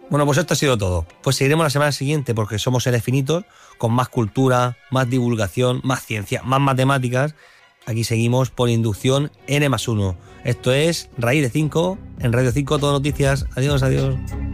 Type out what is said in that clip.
Bueno, pues esto ha sido todo. Pues seguiremos la semana siguiente porque somos seres finitos, con más cultura, más divulgación, más ciencia, más matemáticas. Aquí seguimos por inducción N+1. Esto es Raíz de 5, en Radio 5 Todo Noticias. Adiós, adiós.